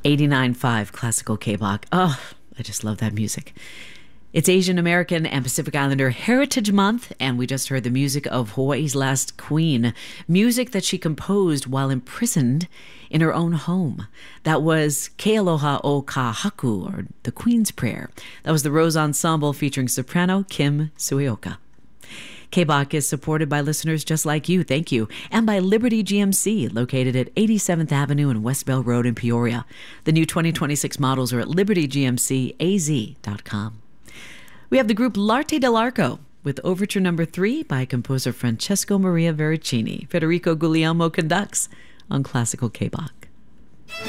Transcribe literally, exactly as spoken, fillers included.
eighty-nine point five Classical K-Bach. Oh, I just love that music. It's Asian American and Pacific Islander Heritage Month, and we just heard the music of Hawaii's last queen, music that she composed while imprisoned in her own home. That was Ke Aloha o Ka Haku, or the Queen's Prayer. That was the Rose Ensemble featuring soprano Kim Sueoka. K-Bach is supported by listeners just like you, thank you, and by Liberty G M C, located at eighty-seventh Avenue and West Bell Road in Peoria. The new twenty twenty-six models are at liberty g m c a z dot com. We have the group L'Arte dell'Arco with Overture Number three by composer Francesco Maria Veracini. Federico Guglielmo conducts on Classical K-Bach.